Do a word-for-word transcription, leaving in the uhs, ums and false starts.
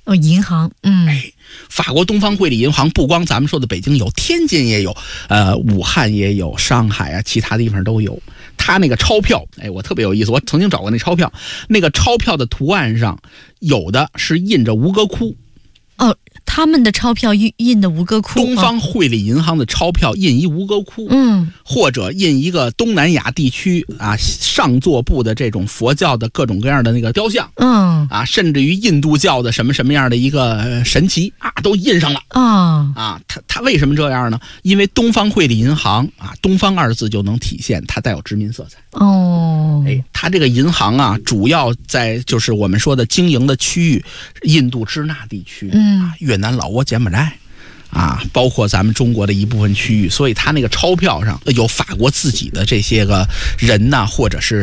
哦，银行，嗯， 哎，法国东方汇理银行不光咱们说的北京有，天津也有，呃，武汉也有，上海啊，其他地方都有。它那个钞票，哎，我特别有意思，我曾经找过那钞票，那个钞票的图案上有的是印着吴哥窟。 哦，他们的钞票印印的吴哥窟， 东方汇理银行的钞票印一吴哥窟， 嗯， 或者印一个东南亚地区啊上座部的这种佛教的各种各样的那个雕像， 嗯， 啊，甚至于印度教的什么什么样的一个神奇啊，都印上了啊啊。它它为什么这样呢？因为东方汇理银行啊，东方二字就能体现它带有殖民色彩。 哦， 哎，它这个银行啊，主要在就是我们说的经营的区域，印度支那地区， 嗯， 啊，越南、老挝、柬埔寨。啊，包括咱们中国的一部分区域，所以它那个钞票上有法国自己的这些个人呐，或者是